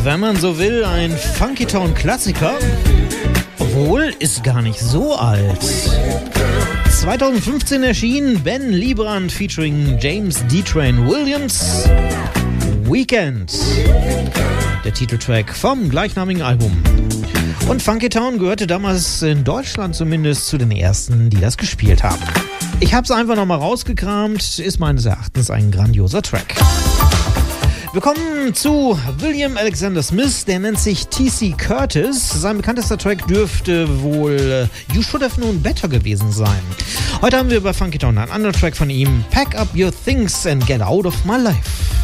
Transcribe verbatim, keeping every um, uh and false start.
wenn man so will, ein Funky-Town-Klassiker. Obwohl, ist gar nicht so alt. zwanzig fünfzehn erschien Ben Liebrand featuring James D-Train Williams, Weekend, der Titeltrack vom gleichnamigen Album. Und Funky Town gehörte damals in Deutschland zumindest zu den ersten, die das gespielt haben. Ich habe es einfach nochmal rausgekramt, ist meines Erachtens ein grandioser Track. Wir kommen zu William Alexander Smith, der nennt sich T C Curtis. Sein bekanntester Track dürfte wohl You Should Have Known Better gewesen sein. Heute haben wir bei Funky Town einen anderen Track von ihm, Pack Up Your Things and Get Out of My Life.